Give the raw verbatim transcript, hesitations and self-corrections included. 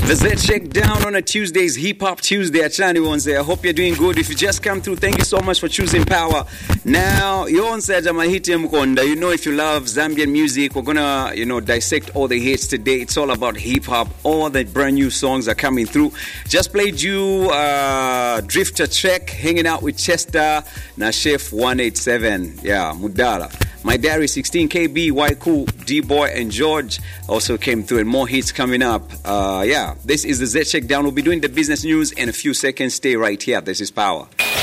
The Z Check Down on a Tuesday's Hip Hop Tuesday. Achani Wonse, I hope you're doing good. If you just come through, thank you so much for choosing Power. Now, Yonse Jamahiti Mkonda, you know, if you love Zambian music, we're gonna, you know, dissect all the hits today. It's all about hip hop. All the brand new songs are coming through. Just played you uh, Drifter Trek, hanging out with Chester, na Chef one eighty-seven. Yeah, Mudala. My Diary sixteen K B, Waiku, D-Boy, and George also came through, and more hits coming up. Uh, yeah, this is the Z Check Down. We'll be doing the business news in a few seconds. Stay right here. This is Power.